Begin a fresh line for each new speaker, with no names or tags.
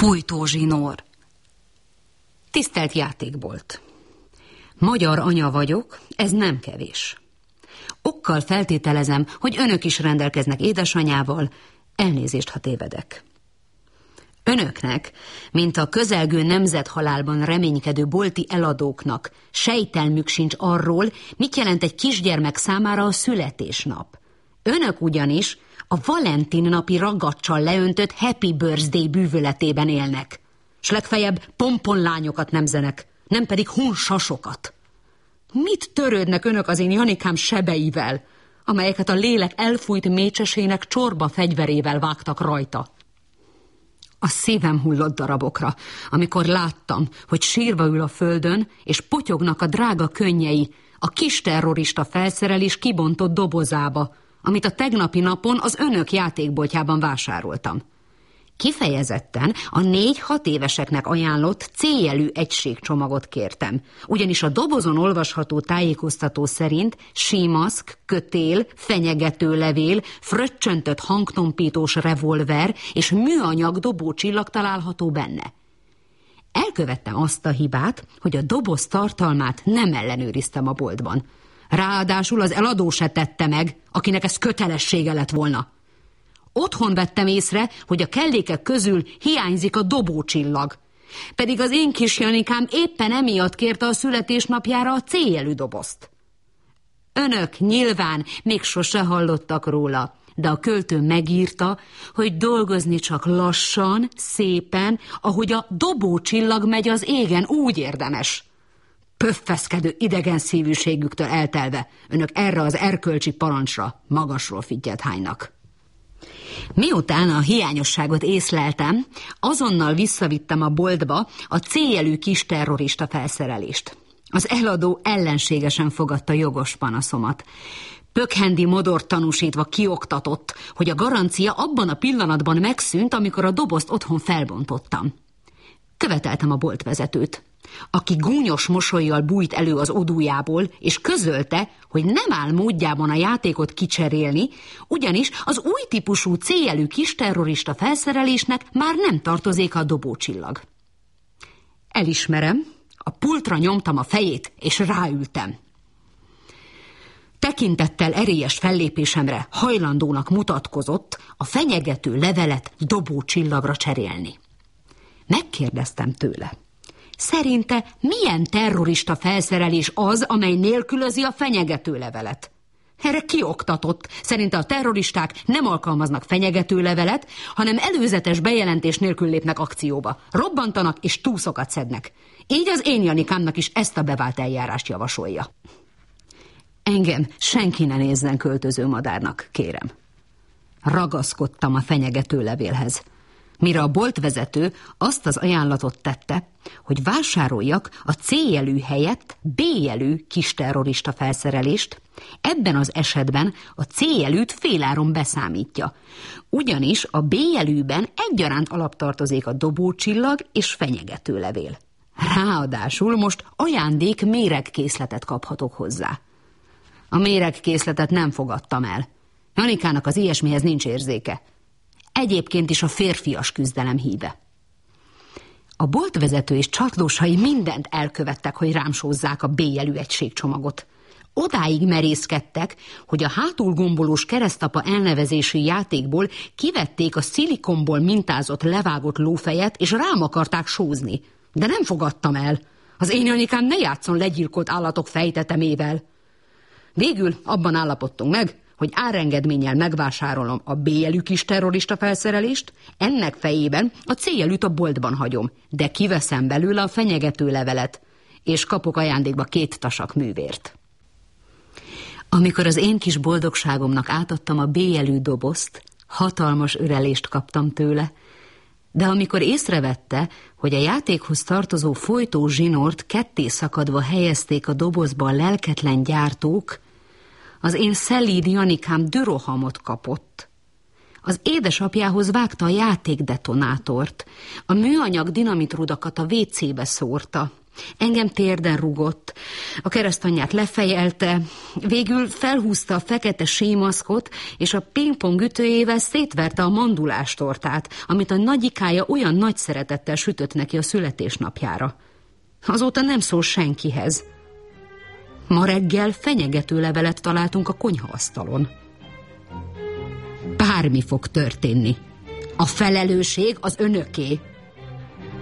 Fújtó zsinór. Tisztelt játékbolt! Magyar anya vagyok, ez nem kevés. Okkal feltételezem, hogy önök is rendelkeznek édesanyával, elnézést, ha tévedek. Önöknek, mint a közelgő nemzethalálban reménykedő bolti eladóknak, sejtelmük sincs arról, mit jelent egy kisgyermek számára a születésnap. Önök ugyanis a Valentin napi ragaccsal leöntött Happy Birthday bűvöletében élnek, s legfeljebb pomponlányokat nemzenek, nem pedig hunsasokat. Mit törődnek önök az én Janikám sebeivel, amelyeket a lélek elfújt mécsesének csorba fegyverével vágtak rajta? A szívem hullott darabokra, amikor láttam, hogy sírva ül a földön, és potyognak a drága könnyei a kis terrorista felszerelés kibontott dobozába, amit a tegnapi napon az önök játékboltjában vásároltam. Kifejezetten a 4-6 éveseknek ajánlott C-jelű egységcsomagot kértem, ugyanis a dobozon olvasható tájékoztató szerint símaszk, kötél, fenyegetőlevél, fröccsöntött hangtompítós revolver és műanyag dobócsillag található benne. Elkövettem azt a hibát, hogy a doboz tartalmát nem ellenőriztem a boltban. Ráadásul az eladó se tette meg, akinek ez kötelessége lett volna. Otthon vettem észre, hogy a kellékek közül hiányzik a dobócsillag. Pedig az én kis Janikám éppen emiatt kérte a születésnapjára a C-jelű dobozt. Önök nyilván még sose hallottak róla, de a költő megírta, hogy dolgozni csak lassan, szépen, ahogy a dobócsillag megy az égen, úgy érdemes. Pöffeszkedő idegen szívűségüktől eltelve, önök erre az erkölcsi parancsra magasról fittyet hánynak. Miután a hiányosságot észleltem, azonnal visszavittem a boltba a C-jelű kis terrorista felszerelést. Az eladó ellenségesen fogadta jogos panaszomat. Pökhendi modort tanúsítva kioktatott, hogy a garancia abban a pillanatban megszűnt, amikor a dobozt otthon felbontottam. Követeltem a boltvezetőt, aki gúnyos mosollyal bújt elő az odújából, és közölte, hogy nem áll módjában a játékot kicserélni, ugyanis az új típusú C-jelű kis terrorista felszerelésnek már nem tartozik a dobócsillag. Elismerem, a pultra nyomtam a fejét, és ráültem. Tekintettel erélyes fellépésemre hajlandónak mutatkozott a fenyegető levelet dobócsillagra cserélni. Megkérdeztem tőle, szerinte milyen terrorista felszerelés az, amely nélkülözi a fenyegető levelet? Erre kioktatott, szerinte a terroristák nem alkalmaznak fenyegető levelet, hanem előzetes bejelentés nélkül lépnek akcióba, robbantanak és túszokat szednek. Így az én Janikámnak is ezt a bevált eljárást javasolja. Engem senki ne nézzen költöző madárnak, kérem. Ragaszkodtam a fenyegető levélhez, mire a boltvezető azt az ajánlatot tette, hogy vásároljak a C-jelű helyett B-jelű kis terrorista felszerelést, ebben az esetben a C-jelűt féláron beszámítja, ugyanis a B-jelűben egyaránt alaptartozék a dobócsillag és fenyegető levél. Ráadásul most ajándék méregkészletet kaphatok hozzá. A méregkészletet nem fogadtam el. Janikának az ilyesmihez nincs érzéke. Egyébként is a férfias küzdelem híve. A boltvezető és csatlósai mindent elkövettek, hogy rám sózzák a B-jelű egységcsomagot. Odáig merészkedtek, hogy a hátulgombolós keresztapa elnevezésű játékból kivették a szilikonból mintázott levágott lófejet, és rám akarták sózni. De nem fogadtam el. Az én Janikám ne játszon legyilkolt állatok fejtetemével. Végül abban állapodtunk meg, hogy árengedménnyel megvásárolom a B-jelű kis terrorista felszerelést, ennek fejében a C-jelűt a boltban hagyom, de kiveszem belőle a fenyegető levelet, és kapok ajándékba 2 tasak művért. Amikor az én kis boldogságomnak átadtam a B-jelű dobozt, hatalmas örelést kaptam tőle, de amikor észrevette, hogy a játékhoz tartozó fojtó zsinort ketté szakadva helyezték a dobozba a lelketlen gyártók, az én szelíd Janikám dürohamot kapott. Az édesapjához vágta a játékdetonátort, a műanyag dinamitrudakat a WC-be szórta, Engem térden rugott, a keresztanyját lefejelte, végül felhúzta a fekete sémaszkot, és a pingpong ütőjével szétverte a mandulástortát, amit a nagyikája olyan nagy szeretettel sütött neki a születésnapjára. Azóta nem szól senkihez. Ma reggel fenyegető levelet találtunk a konyhaasztalon. Bármi fog történni. A felelősség az önöké.